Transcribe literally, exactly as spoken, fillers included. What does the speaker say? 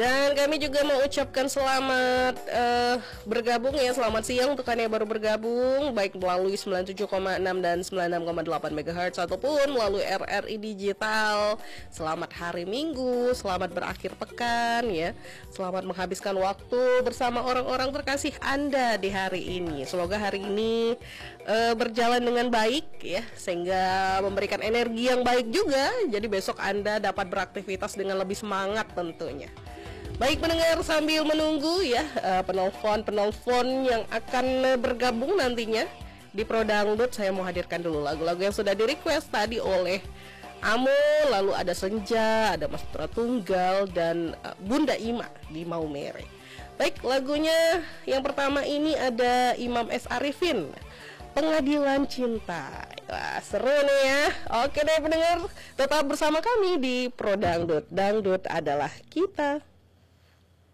Dan kami juga mau ucapkan selamat uh, bergabung ya, selamat siang untuk kalian yang baru bergabung, baik melalui sembilan puluh tujuh koma enam dan sembilan puluh enam koma delapan megahertz ataupun melalui R R I Digital. Selamat hari Minggu, selamat berakhir pekan ya. Selamat menghabiskan waktu bersama orang-orang terkasih Anda di hari ini. Semoga hari ini uh, berjalan dengan baik ya, sehingga memberikan energi yang baik juga. Jadi besok Anda dapat beraktivitas dengan lebih semangat tentunya. Baik pendengar, sambil menunggu ya uh, penelpon-penelpon yang akan uh, bergabung nantinya di Pro Dangdut, saya mau hadirkan dulu lagu-lagu yang sudah di request tadi oleh Amo, lalu ada Senja, ada Mas Putra Tunggal, dan uh, Bunda Ima di Maumere. Baik, lagunya yang pertama ini ada Imam S. Arifin, Pengadilan Cinta. Wah, seru nih ya. Oke deh pendengar, tetap bersama kami di Pro Dangdut. Dangdut adalah kita.